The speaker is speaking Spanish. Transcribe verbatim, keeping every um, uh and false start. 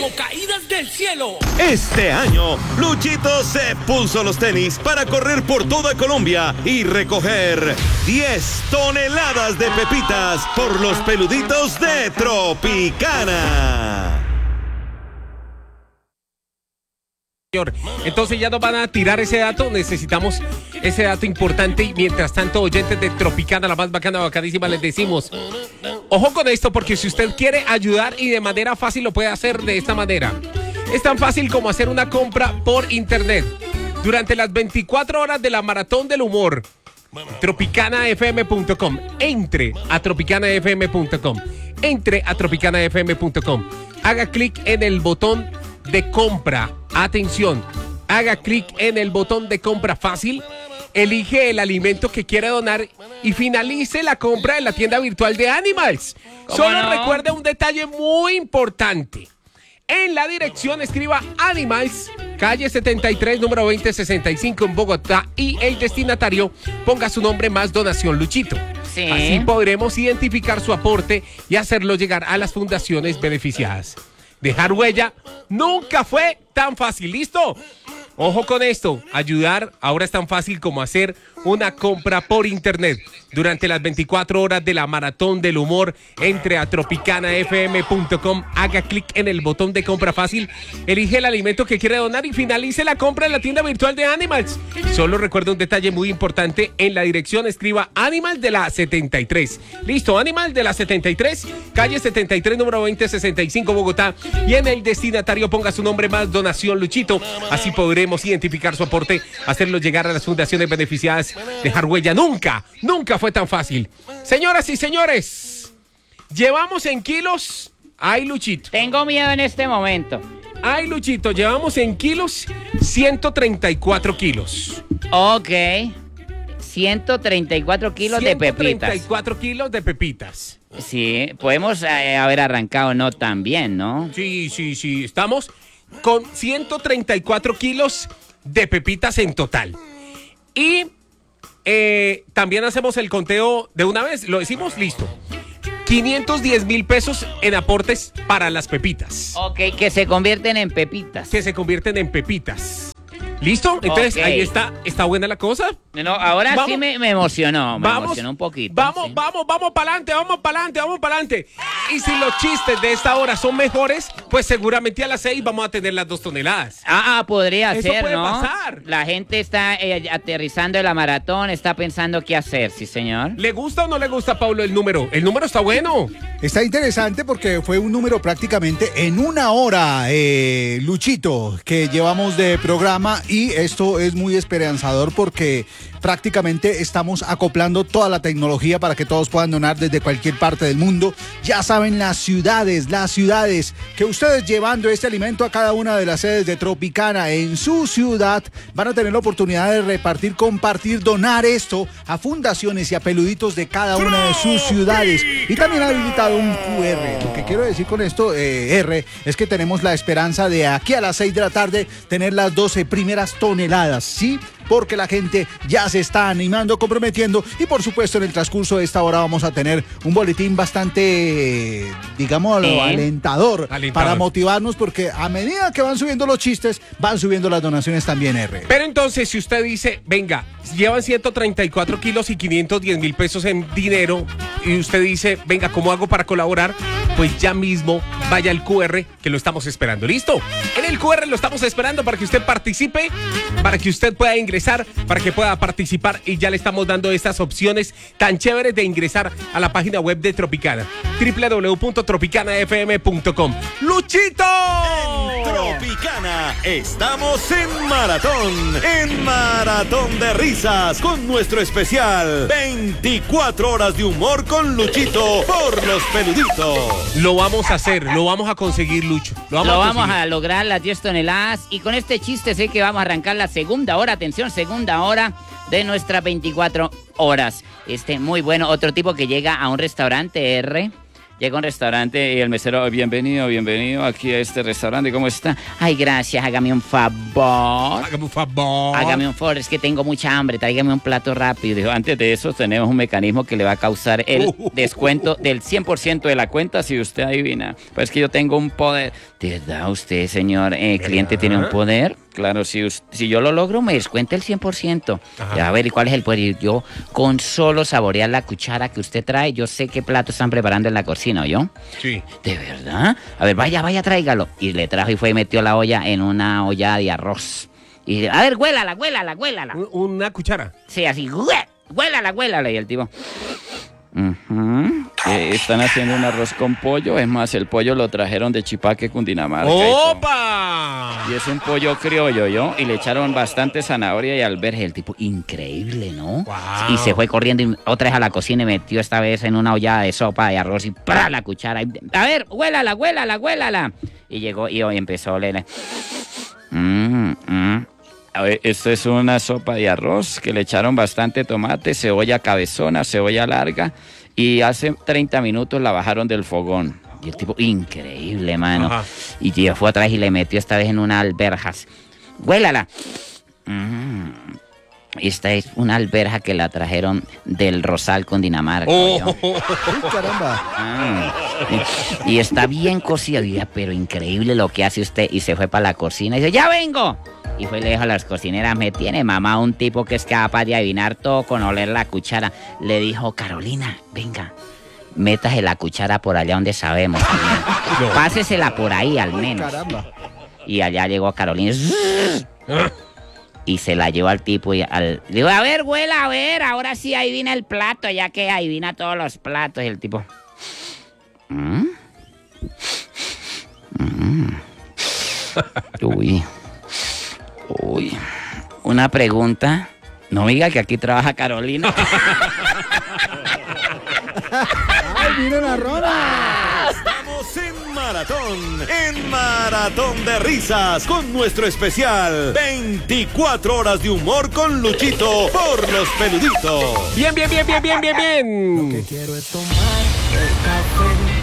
como caídas del cielo. Este año, Luchito se puso los tenis para correr por toda Colombia y recoger diez toneladas de pepitas por los peluditos de Tropicana. Entonces ya nos van a tirar ese dato, necesitamos ese dato importante y mientras tanto, oyentes de Tropicana, la más bacana, bacadísima, les decimos, ojo con esto porque si usted quiere ayudar y de manera fácil lo puede hacer de esta manera. Es tan fácil como hacer una compra por internet. Durante las veinticuatro horas de la Maratón del Humor, tropicana f m punto com, entre a tropicana f m punto com, entre a tropicana f m punto com, haga clic en el botón de compra. Atención, haga clic en el botón de compra fácil, elige el alimento que quiere donar y finalice la compra en la tienda virtual de Animals. Solo no? recuerde un detalle muy importante. En la dirección escriba Animals, calle setenta y tres, número veinte sesenta y cinco en Bogotá y el destinatario ponga su nombre más donación Luchito. Sí. Así podremos identificar su aporte y hacerlo llegar a las fundaciones beneficiadas. Dejar huella nunca fue tan fácil. ¿Listo? Ojo con esto. Ayudar ahora es tan fácil como hacer una compra por internet. Durante las veinticuatro horas de la Maratón del Humor, entre a tropicana f m punto com, haga clic en el botón de compra fácil, elige el alimento que quiere donar y finalice la compra en la tienda virtual de Animals. Solo recuerda un detalle muy importante. En la dirección escriba Animal de la setenta y tres. Listo, Animal de la setenta y tres, calle setenta y tres, número veinte sesenta y cinco, Bogotá. Y en el destinatario ponga su nombre más donación Luchito. Así podremos identificar su aporte, hacerlo llegar a las fundaciones beneficiadas. Dejar huella nunca, nunca fue tan fácil. Señoras y señores, llevamos en kilos. Ay, Luchito. Tengo miedo en este momento. Ay, Luchito, llevamos en kilos ciento treinta y cuatro kilos. Ok. ciento treinta y cuatro kilos de pepitas. ciento treinta y cuatro kilos de pepitas. Sí, podemos eh, haber arrancado no tan bien, ¿no? Sí, sí, sí. Estamos con ciento treinta y cuatro kilos de pepitas en total. Y eh, también hacemos el conteo de una vez. Lo decimos, listo. quinientos diez mil pesos en aportes para las pepitas. Ok, que se convierten en pepitas. Que se convierten en pepitas. ¿Listo? Entonces, okay. Ahí está, está buena la cosa. No, ahora vamos, sí me, me emocionó, me vamos, emocionó un poquito. Vamos, sí. vamos, vamos para adelante, vamos para adelante, vamos para adelante. Y si los chistes de esta hora son mejores, pues seguramente a las seis vamos a tener las dos toneladas. Ah, ah podría Eso ser, puede ¿no? pasar. La gente está eh, aterrizando en la maratón, está pensando qué hacer, sí, señor. ¿Le gusta o no le gusta, Pablo, el número? El número está bueno. Está interesante porque fue un número prácticamente en una hora, eh, Luchito, que llevamos de programa. Y esto es muy esperanzador porque prácticamente estamos acoplando toda la tecnología para que todos puedan donar desde cualquier parte del mundo. Ya saben, las ciudades, las ciudades que ustedes llevando este alimento a cada una de las sedes de Tropicana en su ciudad van a tener la oportunidad de repartir, compartir, donar esto a fundaciones y a peluditos de cada una de sus ciudades. Y también ha habilitado un Q R. Lo que quiero decir con esto, eh, R, es que tenemos la esperanza de aquí a las seis de la tarde tener las doce primeras toneladas, ¿sí? Porque la gente ya se está animando, comprometiendo y por supuesto en el transcurso de esta hora vamos a tener un boletín bastante, digámoslo, ¿Eh? alentador, alentador para motivarnos porque a medida que van subiendo los chistes, van subiendo las donaciones también, R. Pero entonces si usted dice, venga, llevan ciento treinta y cuatro kilos y quinientos diez mil pesos en dinero y usted dice, venga, ¿cómo hago para colaborar? Pues ya mismo vaya al Q R que lo estamos esperando, ¿listo? En el Q R lo estamos esperando para que usted participe, para que usted pueda ingresar, para que pueda participar y ya le estamos dando estas opciones tan chéveres de ingresar a la página web de Tropicana, doble u doble u doble u punto tropicana f m punto com. ¡Luchito! En Tropicana estamos en maratón, en maratón de risas con nuestro especial veinticuatro horas de humor con Luchito por los peluditos. Lo vamos a hacer, lo vamos a conseguir, Lucho. Lo vamos, lo a, vamos a lograr las diez toneladas y con este chiste sé que vamos a arrancar la segunda hora, atención, segunda hora de nuestras veinticuatro horas. Este, muy bueno, otro tipo que llega a un restaurante, R, Llega a un restaurante y el mesero, bienvenido, bienvenido aquí a este restaurante, ¿cómo está? Ay, gracias, hágame un favor. Hágame un favor. Hágame un favor, es que tengo mucha hambre, tráigame un plato rápido. Dijo, antes de eso tenemos un mecanismo que le va a causar el descuento del cien por ciento de la cuenta si usted adivina. Pues que yo tengo un poder. ¿De verdad usted, señor eh, cliente, tiene un poder? Claro, si, si yo lo logro, me descuenta el cien por ciento. A ver, ¿y cuál es el poder? Yo, con solo saborear la cuchara que usted trae, yo sé qué plato están preparando en la cocina, ¿oyó? Sí. ¿De verdad? A ver, vaya, vaya, tráigalo. Y le trajo y fue y metió la olla en una olla de arroz. Y, a ver, huélala, huélala, huélala. Una cuchara. Sí, así, hué, huélala, huélala. Y el tipo... Uh-huh. eh, están haciendo un arroz con pollo. Es más, el pollo lo trajeron de Chipaque, Cundinamarca. ¡Opa! Y es un pollo criollo, ¿yo? Y le echaron bastante zanahoria y alberje. El tipo, increíble, ¿no? Wow. Y se fue corriendo y otra vez a la cocina y metió esta vez en una olla de sopa de arroz y ¡para! La cuchara. Y, a ver, huélala, huélala, huélala. Y llegó y hoy empezó a oler. Mmm, mmm. A ver, esto es una sopa de arroz que le echaron bastante tomate, cebolla cabezona, cebolla larga y hace treinta minutos la bajaron del fogón. Y el tipo, increíble, mano. Ajá. Y tío, fue atrás y le metió esta vez en una alberjas. ¡Huélala! Mm. Esta es una alberja que la trajeron del Rosal, Cundinamarca. Oh. ¡Uy, caramba! Ah, y, y está bien cocida, pero increíble lo que hace usted. Y se fue para la cocina y dice, ¡ya vengo! Y fue y le dijo a las cocineras, me tiene mamá un tipo que es capaz de adivinar todo con oler la cuchara. Le dijo, Carolina, venga, métase la cuchara por allá donde sabemos. No. Pásesela por ahí al menos. Caramba. Y allá llegó Carolina. Y se la llevó al tipo y al... Le digo, a ver, huela, a ver, ahora sí adivina el plato, ya que adivina todos los platos. Y el tipo... ¿Mm? ¿Mm? Uy... Uy, una pregunta. No diga que aquí trabaja Carolina. ¡Ay, miren a Rona! Estamos en Maratón, en Maratón de Risas, con nuestro especial veinticuatro horas de humor con Luchito por Los Peluditos. Bien, bien, bien, bien, bien, bien, bien. Lo que quiero es tomar el café